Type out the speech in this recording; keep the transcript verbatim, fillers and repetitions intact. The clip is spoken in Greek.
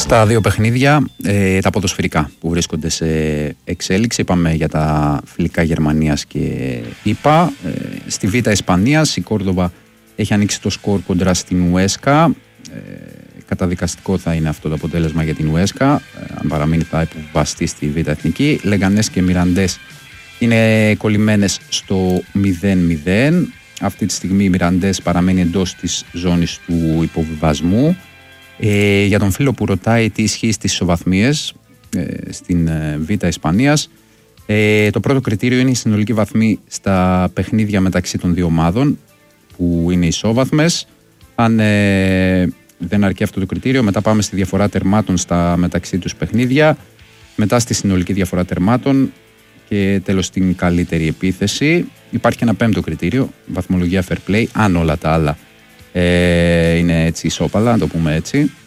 Στα δύο παιχνίδια, ε, τα ποδοσφαιρικά που βρίσκονται σε εξέλιξη, είπαμε για τα φιλικά Γερμανίας και ΗΠΑ. Ε, στη Β' Ισπανίας η Κόρδοβα έχει ανοίξει το σκορ κοντρά στην Ουέσκα. Ε, καταδικαστικό θα είναι αυτό το αποτέλεσμα για την Ουέσκα. Ε, αν παραμείνει θα υποβαστεί στη Β' Εθνική. Λεγκανές και Μιραντές είναι κολλημένες στο μηδέν μηδέν. Αυτή τη στιγμή οι Μιραντές παραμένει εντός της ζώνης του υποβιβασμού. Ε, για τον φίλο που ρωτάει τι ισχύει στις ισοβαθμίες ε, στην ε, Β' Ισπανίας, ε, το πρώτο κριτήριο είναι η συνολική βαθμή στα παιχνίδια μεταξύ των δύο ομάδων που είναι ισόβαθμες. Αν ε, δεν αρκεί αυτό το κριτήριο, μετά πάμε στη διαφορά τερμάτων στα μεταξύ τους παιχνίδια, μετά στη συνολική διαφορά τερμάτων και τέλος στην καλύτερη επίθεση. Υπάρχει και ένα πέμπτο κριτήριο, βαθμολογία fair play, αν όλα τα άλλα Ε, είναι έτσι ισόπαλα, να το πούμε έτσι.